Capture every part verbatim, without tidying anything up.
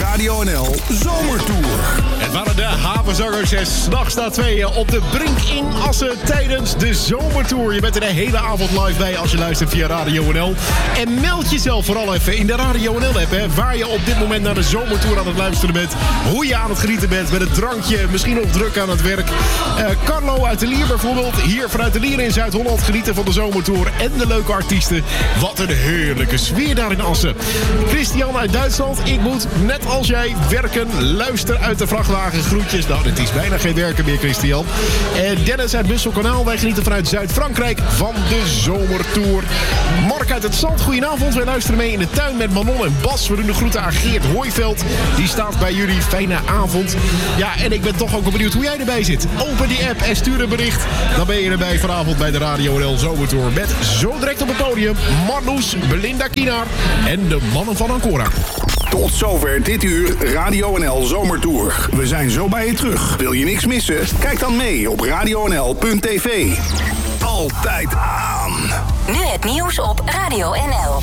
Radio N L Zomertour. Het waren de havenzangers en 's nachts na tweeën op de Brink in Assen tijdens de Zomertour. Je bent er de hele avond live bij als je luistert via Radio N L. En meld jezelf vooral even in de Radio N L app, hè, waar je op dit moment naar de Zomertour aan het luisteren bent. Hoe je aan het genieten bent met het drankje, misschien nog druk aan het werk. Uh, Carlo uit de Lier bijvoorbeeld, hier vanuit de Lier in Zuid-Holland genieten van de Zomertour en de leuke artiesten. Wat een heerlijke sfeer daar in Assen. Christian uit Duitsland, ik moet net als jij werken, luister uit de vrachtwagen, groetjes. Nou, het is bijna geen werken meer, Christian. En Dennis uit Busselkanaal, wij genieten vanuit Zuid-Frankrijk van de Zomertour. Mark uit het Zand, goedenavond. Wij luisteren mee in de tuin met Manon en Bas. We doen de groeten aan Geert Hooiveld. Die staat bij jullie. Fijne avond. Ja, en ik ben toch ook benieuwd hoe jij erbij zit. Open die app en stuur een bericht. Dan ben je erbij vanavond bij de Radio N L Zomertour. Met zo direct op het podium Marloes, Belinda Kienaar en de mannen van Ancora. Tot zover dit uur Radio N L Zomertour. We zijn zo bij je terug. Wil je niks missen? Kijk dan mee op radio n l punt t v. Altijd aan. Nu het nieuws op Radio N L.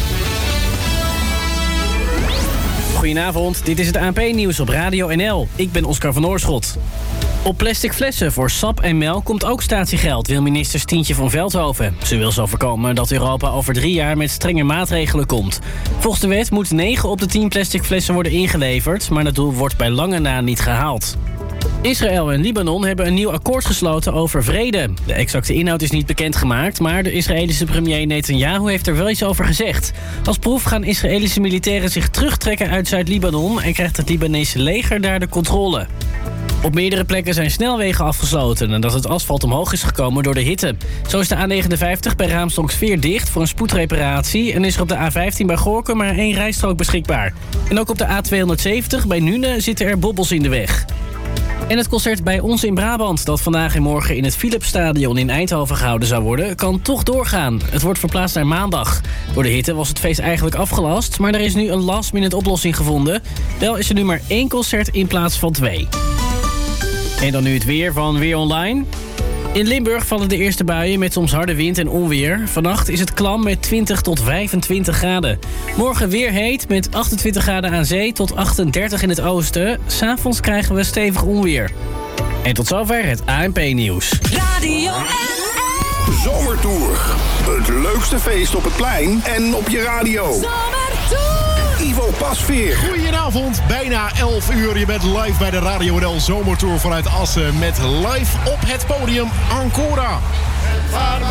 Goedenavond, dit is het A N P-nieuws op Radio N L. Ik ben Oscar van Oorschot. Op plastic flessen voor sap en melk komt ook statiegeld, wil minister Stientje van Veldhoven. Ze wil zo voorkomen dat Europa over drie jaar met strenge maatregelen komt. Volgens de wet moet negen op de tien plastic flessen worden ingeleverd, maar dat doel wordt bij lange na niet gehaald. Israël en Libanon hebben een nieuw akkoord gesloten over vrede. De exacte inhoud is niet bekendgemaakt, maar de Israëlische premier Netanyahu heeft er wel iets over gezegd. Als proef gaan Israëlische militairen zich terugtrekken uit Zuid-Libanon en krijgt het Libanese leger daar de controle. Op meerdere plekken zijn snelwegen afgesloten nadat het asfalt omhoog is gekomen door de hitte. Zo is de A negenenvijftig bij Raamsdonksveer dicht voor een spoedreparatie en is er op de A vijftien bij Gorinchem maar één rijstrook beschikbaar. En ook op de A tweehonderdzeventig bij Nune zitten er bobbels in de weg. En het concert bij ons in Brabant, dat vandaag en morgen in het Philipsstadion in Eindhoven gehouden zou worden, kan toch doorgaan. Het wordt verplaatst naar maandag. Door de hitte was het feest eigenlijk afgelast, maar er is nu een last-minute oplossing gevonden. Wel is er nu maar één concert in plaats van twee. En dan nu het weer van Weer Online. In Limburg vallen de eerste buien met soms harde wind en onweer. Vannacht is het klam met twintig tot vijfentwintig graden. Morgen weer heet met achtentwintig graden aan zee tot achtendertig in het oosten. 'S Avonds krijgen we stevig onweer. En tot zover het A N P-nieuws. Radio N L Zomertour. Het leukste feest op het plein en op je radio. Zomertour. Ivo Pasveer. Goedenavond, bijna elf uur. Je bent live bij de Radio N L Zomertour vanuit Assen met live op het podium Ancora.